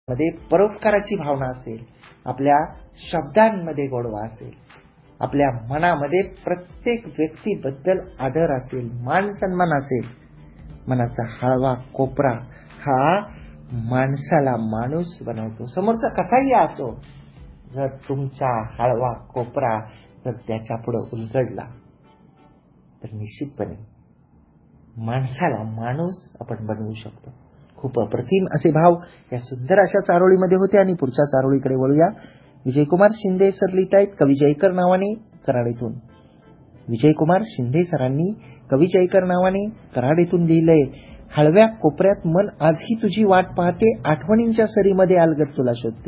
मध्ये परोपकाराची भावना असेल, आपल्या शब्दांमध्ये गोडवा असेल, आपल्या मनामध्ये प्रत्येक व्यक्तीबद्दल आदर असेल, मान सन्मान असेल, मनाचा हळवा कोपरा हा माणसाला माणूस बनवतो. समोरचा कसाही असो, जर तुमचा हळवा कोपरा जर त्याच्या पुढे उलगडला तर निश्चितपणे माणसाला माणूस आपण बनवू शकतो. खूप अप्रतिम असे भाव या सुंदर अशा चारोळीमध्ये होते. आणि पुढच्या चारोळीकडे वळूया. विजयकुमार शिंदे सर लिहित आहेत कवी जयकर नावाने कराडीतून. विजयकुमार शिंदे सरांनी कवी जयकर नावाने कराडीतून लिहिलंय, हळव्या कोपऱ्यात मन आजही तुझी वाट पाहते, आठवणींच्या सरीमध्ये अलगद तुला शोधते.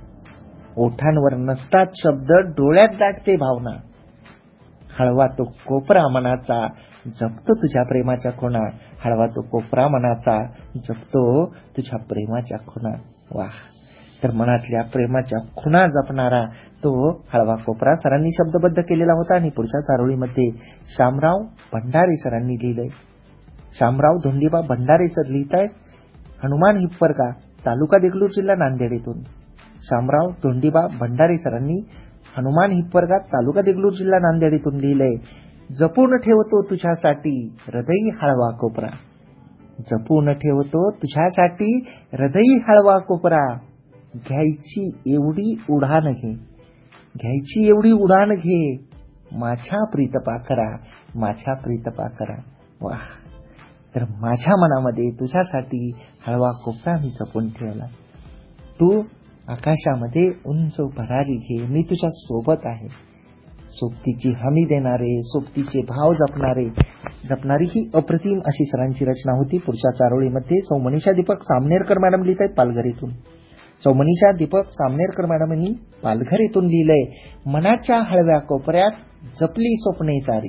ओठांवर नसतात शब्द, डोळ्यात दाटते भावना, हळवा तो कोपरा मनाचा जपतो तुझ्या प्रेमाच्या खुणा, हळवा तो कोपरा मनाचा जपतो तुझ्या प्रेमाच्या खुणा. वाह! तर मनातल्या प्रेमाच्या खुणा जपणारा तो हळवा कोपरा सरांनी शब्दबद्ध केलेला होता. आणि पुढच्या चारोळीमध्ये शामराव भंडारे सरांनी लिहिलंय. शामराव धोंडीबा भंडारे सर लिहित आहेत, हनुमान हिप्परगा, तालुका देगलूर, जिल्हा नांदेड येथून. शामराव धोंडीबा भंडारे सरांनी हनुमान हिप्परगा, तालुका देगलूर, जिल्हा नांदेड येथून लिहिलंय, जपून ठेवतो तुझ्यासाठी हृदयी हळवा कोपरा, जपून ठेवतो तुझ्यासाठी हृदयी हळवा कोपरा, घ्यायची एवढी उडाण घे, घ्यायची एवढी उडाण घे, माझ्या प्रीत पाखरा, माझ्या प्रीत पाखरा. वाह! तर माझ्या मनामध्ये तुझ्यासाठी हळवा कोपरा मी जपून ठेवला. तू आकाशामध्ये उंच भरारी घे, मी तुझ्या सोबत आहे. सोबतीची हमी देणारे, सोबतीचे भाव जपणारी ही अप्रतिम अशी सरांची रचना होती. पुढच्या चारोळीमध्ये सौ मनीषा दीपक सामनेरकर मॅडम लिहित आहेत पालघर येथून. सौ मनीषा दीपक सामनेरकर मॅडमांनी पालघर येथून लिहिलंय, मनाच्या हळव्या कोपऱ्यात जपली स्वप्ने सारी,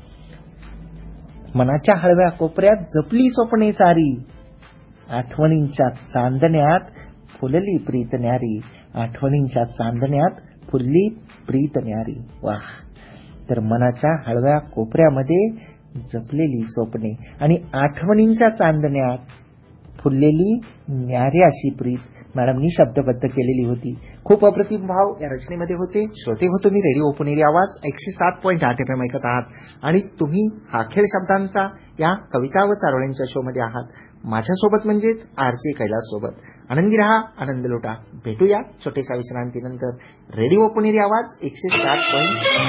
मनाच्या हळव्या कोपऱ्यात जपली स्वप्ने सारी, आठवणींच्या चांदण्यात फुलली प्रीत न्यारी, आठवणींच्या चांदण्यात फुलली प्रीत न्यारी. वाह! तर मनाच्या हळव्या कोपऱ्यामध्ये जपलेली स्वप्ने आणि आठवणींच्या चांदण्यात फुललेली न्यारी अशी प्रीत मॅडमनी शब्दबद्ध केलेली होती. खूप अप्रतिम भाव या रचनेमध्ये होते. श्रोते हो तुम्ही रेडिओ पुणेरी आवाज 107.8 FM ऐकत आहात आणि तुम्ही हा खेळ शब्दांचा या कविता व चारोळ्यांच्या शो मध्ये आहात. माझ्यासोबत म्हणजेच RJ कैलास सोबत. आनंदी रहा, आनंद लुटा. भेटूया छोट्याशा विश्रांतीनंतर. रेडिओ पुणेरी आवाज 107.8